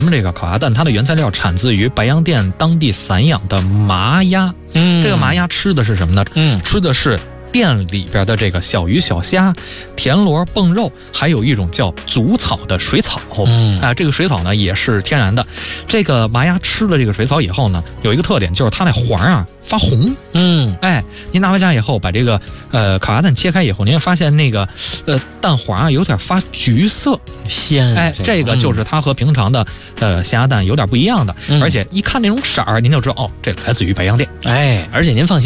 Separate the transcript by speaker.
Speaker 1: 咱们这个烤鸭蛋，它的原材料产自于白洋淀当地散养的麻鸭。这个麻鸭吃的是什么呢？吃的是店里边的这个小鱼小虾、田螺、蹦肉，还有一种叫祖草的水草。这个水草呢也是天然的。这个麻鸭吃了这个水草以后呢，有一个特点就是它那黄啊发红。您拿回家以后，把这个烤鸭蛋切开以后，您会发现那个蛋黄啊有点发橘色，
Speaker 2: 鲜。
Speaker 1: 这个就是它和平常的咸鸭蛋有点不一样的，而且一看那种色儿，您就知道哦，这来自于白洋淀。
Speaker 2: 而且您放心。